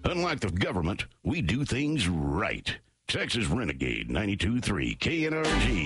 Unlike the government, we do things right. Texas Renegade 92.3 KNRG.